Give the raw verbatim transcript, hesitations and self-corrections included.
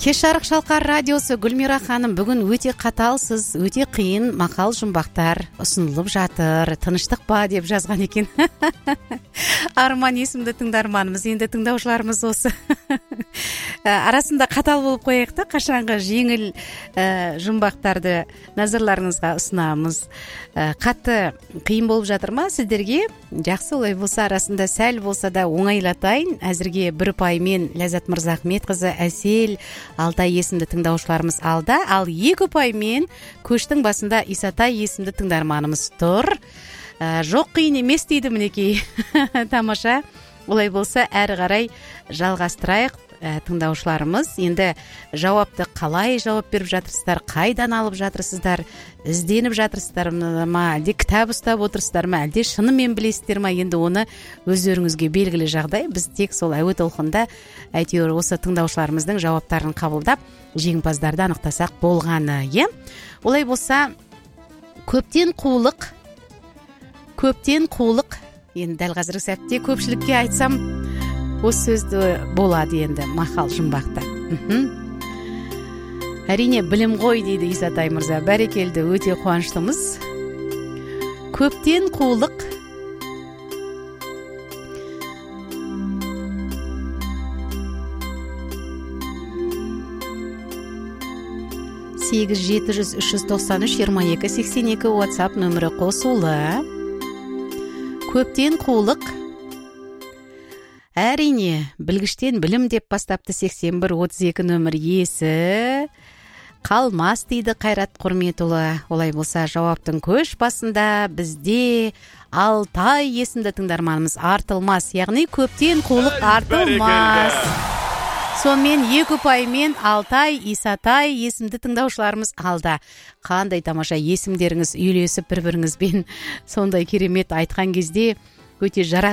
Кеш жарық шалқар радиосы. Гүлмира ханым, бүгін өте қаталсыз, өте қиын мақал жұмбақтар ұсынылып жатыр. Тыныштық па деп жазған екен. Арман есімді тыңдарманымыз, енді тыңдаушыларымыз осы. Арасында қатал болып қояйық та, қашанғы жеңіл ә, жұмбақтарды назарларыңызға ұсынамыз. Ә, қатты қиын болып жатыр ма сіздерге? Жақсы, олай болса арасында сәл болса да оңайлатайын. Әзірге бір паймен Ләззат Мырзахметқызы, Әсел, Алтай есімді тыңдаушыларымыз алда, ал екі паймен көштің басында Исатай есімді тыңдарманымыз тұр. Ә, жоқ қиын емес дейді мінекей. Тамаша. Олай болса әрі қарай жалғастырайық. Ә, тыңдаушыларымыз енді жауапты қалай жауап беріп жатырсыздар, қайдан алып жатырсыздар, ізденіп жатырсыздар ма, әлде кітап ұстап отырсыздар ма, әлде шынымен білесіздер ма, енді оны өздеріңізге белгілі жағдай. Біз тек сол әуе толқында әйтеуір осы тыңдаушыларымыздың жауаптарын қабылдап жеңімпаздарды анықтасақ болғаны, е? Олай болса көптен қулық, көптен қулық, енді дәл қазіргі сәтте көпшілікке айтсам осы сөзді болады енді мақал жұмбақта. Әрине білім ғой дейді Исатай мырза. Бәрекелді, өте қуаныштымыз. Көптен қулық. сегіз жеті жүз үш жүз тоқсан үш жиырма екі сексен екі WhatsApp нөмірі қосулы. Көптен қулық. Әрине, білгіштен білім деп бастапты сексен бір отыз екі нөмір есі. Қалмас дейді Қайрат Құрметұлы. Олай болса жауаптың көш басында бізде Алтай есімді тыңдарманымыз артылмас. Яғни көптен қулық артылмас. Сонымен екі паймен Алтай, Исатай есімді тыңдаушыларымыз алда. Қандай тамаша есімдеріңіз үйлесіп бір-біріңізбен сондай керемет айтқан кезде өте жара